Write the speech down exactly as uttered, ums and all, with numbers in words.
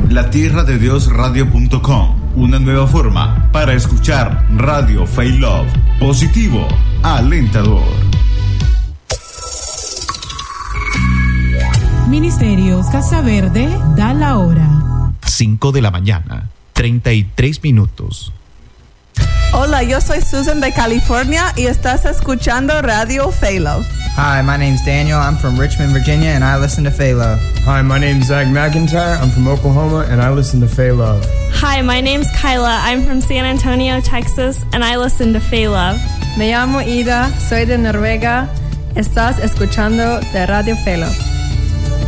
la tierra de dios radio punto com, una nueva forma para escuchar Radio Faith Love, positivo, alentador. Ministerios Casa Verde da la hora. cinco de la mañana, treinta y tres minutos. Hola, yo soy Susan de California y estás escuchando Radio Faith Love. Hi, my name's Daniel. I'm from Richmond, Virginia, and I listen to Faith Love. Hi, my name's Zach McIntyre. I'm from Oklahoma, and I listen to Faith Love. Hi, my name's Kyla. I'm from San Antonio, Texas, and I listen to Faith Love. Me llamo Ida. Soy de Noruega. Estás escuchando de Radio Faith Love.